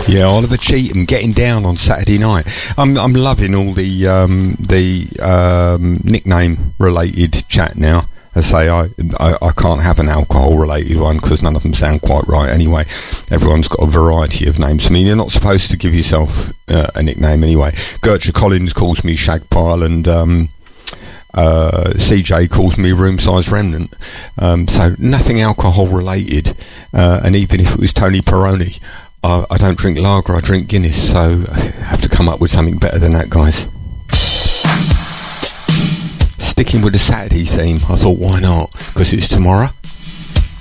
Yeah, Oliver Cheatham getting down on Saturday night. I'm loving all the nickname related chat now. I say I can't have an alcohol related one because none of them sound quite right anyway. Everyone's got a variety of names. I mean, you're not supposed to give yourself a nickname anyway. Gertrude Collins calls me Shagpile, and CJ calls me Room Size Remnant. So nothing alcohol related. And even if it was Tony Peroni, I don't drink lager, I drink Guinness. So I have to come up with something better than that, guys. Sticking with the Saturday theme, I thought, why not? Because it's tomorrow,